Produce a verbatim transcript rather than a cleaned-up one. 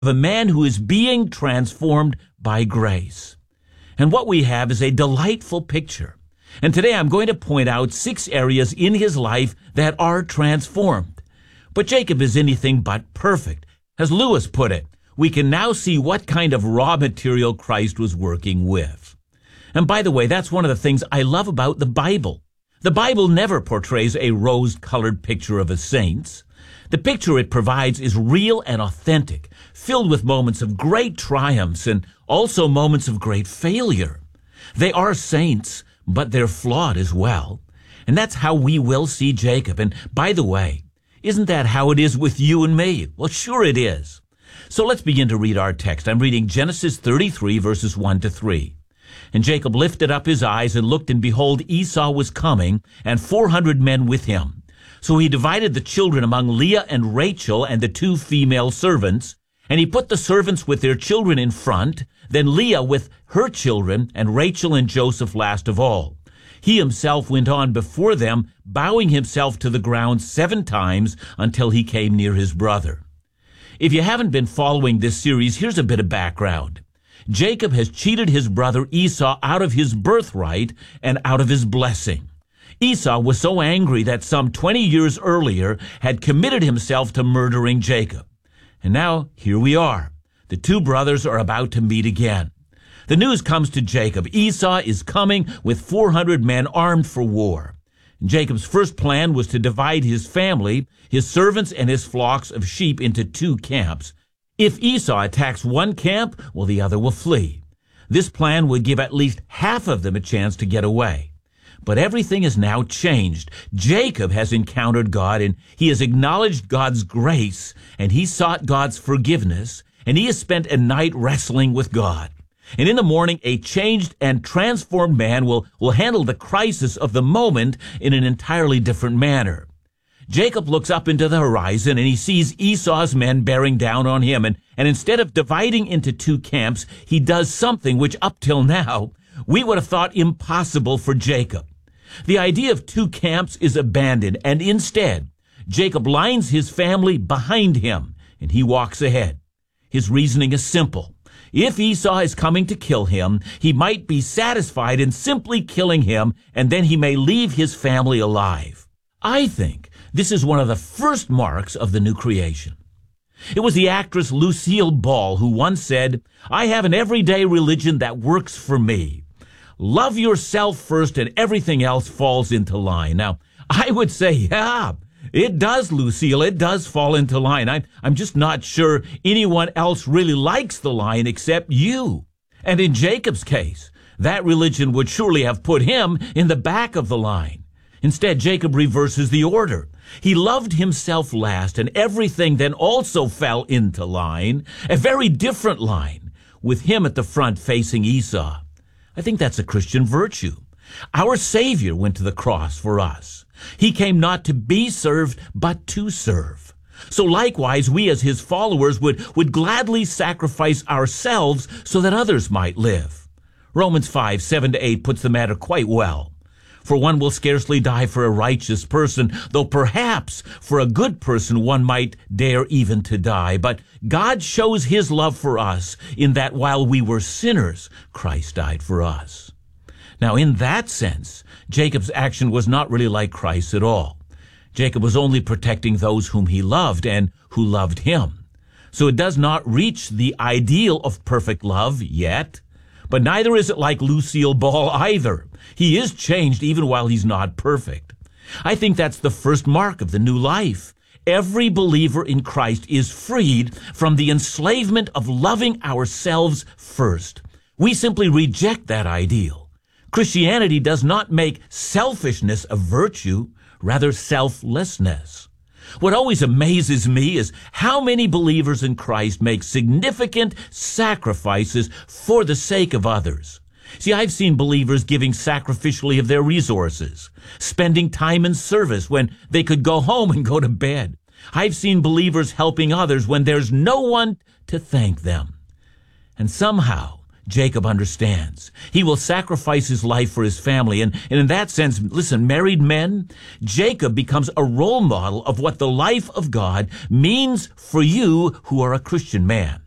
of a man who is being transformed by grace. And what we have is a delightful picture. And today I'm going to point out six areas in his life that are transformed. But Jacob is anything but perfect. As Lewis put it, we can now see what kind of raw material Christ was working with. And by the way, that's one of the things I love about the Bible. The Bible never portrays a rose-colored picture of his saints. The picture it provides is real and authentic, filled with moments of great triumphs and also moments of great failure. They are saints, but they're flawed as well. And that's how we will see Jacob. And by the way, isn't that how it is with you and me? Well, sure it is. So let's begin to read our text. I'm reading Genesis thirty-three, verses one to three. And Jacob lifted up his eyes and looked, and behold, Esau was coming, and four hundred men with him. So he divided the children among Leah and Rachel and the two female servants, and he put the servants with their children in front, then Leah with her children, and Rachel and Joseph last of all. He himself went on before them, bowing himself to the ground seven times until he came near his brother. If you haven't been following this series, here's a bit of background. Jacob has cheated his brother Esau out of his birthright and out of his blessing. Esau was so angry that some twenty years earlier had committed himself to murdering Jacob. And now here we are. The two brothers are about to meet again. The news comes to Jacob. Esau is coming with four hundred men armed for war. Jacob's first plan was to divide his family, his servants, and his flocks of sheep into two camps. If Esau attacks one camp, well, the other will flee. This plan would give at least half of them a chance to get away. But everything is now changed. Jacob has encountered God, and he has acknowledged God's grace, and he sought God's forgiveness, and he has spent a night wrestling with God. And in the morning, a changed and transformed man will, will handle the crisis of the moment in an entirely different manner. Jacob looks up into the horizon, and he sees Esau's men bearing down on him. And, and instead of dividing into two camps, he does something which up till now we would have thought impossible for Jacob. The idea of two camps is abandoned, and instead, Jacob lines his family behind him, and he walks ahead. His reasoning is simple. If Esau is coming to kill him, he might be satisfied in simply killing him, and then he may leave his family alive. I think this is one of the first marks of the new creation. It was the actress Lucille Ball who once said, "I have an everyday religion that works for me. Love yourself first and everything else falls into line." Now, I would say, yeah, it does, Lucille. It does fall into line. I'm, I'm just not sure anyone else really likes the line except you. And in Jacob's case, that religion would surely have put him in the back of the line. Instead, Jacob reverses the order. He loved himself last, and everything then also fell into line, a very different line, with him at the front facing Esau. I think that's a Christian virtue. Our Savior went to the cross for us. He came not to be served, but to serve. So likewise, we as his followers would, would gladly sacrifice ourselves so that others might live. Romans five, seven to eight puts the matter quite well. For one will scarcely die for a righteous person, though perhaps for a good person one might dare even to die. But God shows his love for us in that while we were sinners, Christ died for us. Now, in that sense, Jacob's action was not really like Christ at all. Jacob was only protecting those whom he loved and who loved him. So it does not reach the ideal of perfect love yet, but neither is it like Lucille Ball either. He is changed even while he's not perfect. I think that's the first mark of the new life. Every believer in Christ is freed from the enslavement of loving ourselves first. We simply reject that ideal. Christianity does not make selfishness a virtue, rather selflessness. What always amazes me is how many believers in Christ make significant sacrifices for the sake of others. See, I've seen believers giving sacrificially of their resources, spending time in service when they could go home and go to bed. I've seen believers helping others when there's no one to thank them. And somehow, Jacob understands. He will sacrifice his life for his family. And, and in that sense, listen, married men, Jacob becomes a role model of what the life of God means for you who are a Christian man.